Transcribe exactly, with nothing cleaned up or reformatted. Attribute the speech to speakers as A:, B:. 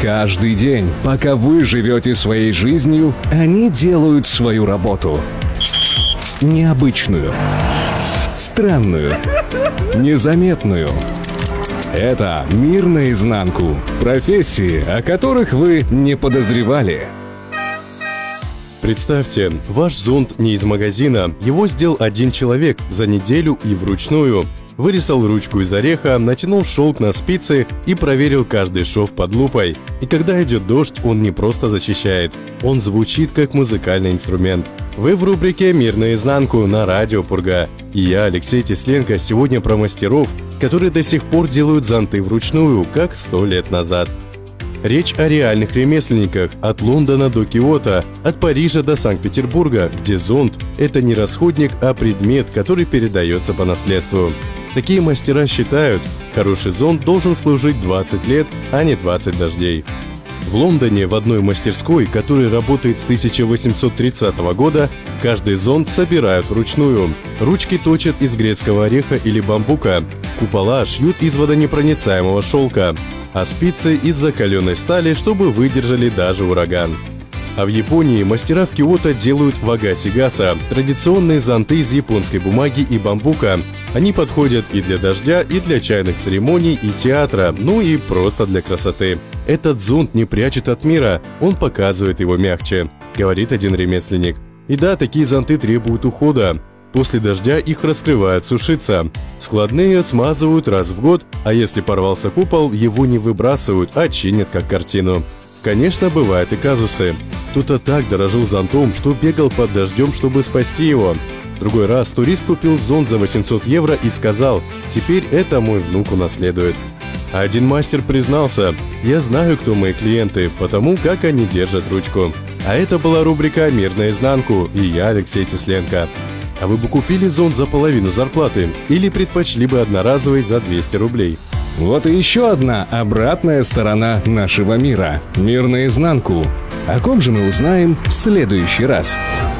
A: Каждый день, пока вы живете своей жизнью, они делают свою работу. Необычную, странную, незаметную. Это «Мир наизнанку». Профессии, о которых вы не подозревали.
B: Представьте, ваш зонт не из магазина, его сделал один человек за неделю и вручную. Вырезал ручку из ореха, натянул шелк на спицы и проверил каждый шов под лупой. И когда идет дождь, он не просто защищает, он звучит как музыкальный инструмент. Вы в рубрике «Мир наизнанку» на радио Пурга. И я, Алексей Тесленко, сегодня про мастеров, которые до сих пор делают зонты вручную, как сто лет назад. Речь о реальных ремесленниках от Лондона до Киото, от Парижа до Санкт-Петербурга, где зонт – это не расходник, а предмет, который передается по наследству. Такие мастера считают, хороший зонт должен служить двадцать лет, а не двадцать дождей. В Лондоне в одной мастерской, которая работает с тысяча восемьсот тридцатого года, каждый зонт собирают вручную. Ручки точат из грецкого ореха или бамбука, купола шьют из водонепроницаемого шелка, а спицы из закаленной стали, чтобы выдержали даже ураган. А в Японии мастера в Киото делают вагасигаса – традиционные зонты из японской бумаги и бамбука. Они подходят и для дождя, и для чайных церемоний, и театра, ну и просто для красоты. Этот зонт не прячет от мира, он показывает его мягче, говорит один ремесленник. И да, такие зонты требуют ухода. После дождя их раскрывают сушиться. Складные смазывают раз в год, а если порвался купол, его не выбрасывают, а чинят как картину. Конечно, бывают и казусы. Кто-то так дорожил зонтом, что бегал под дождем, чтобы спасти его. Другой раз турист купил зонт за восемьсот евро и сказал: «Теперь это мой внук унаследует». А один мастер признался: «Я знаю, кто мои клиенты, потому как они держат ручку». А это была рубрика «Мир наизнанку» и я, Алексей Тесленко. А вы бы купили зонт за половину зарплаты или предпочли бы одноразовый за двести рублей?
A: Вот и еще одна обратная сторона нашего мира. Мир наизнанку. О ком же мы узнаем в следующий раз.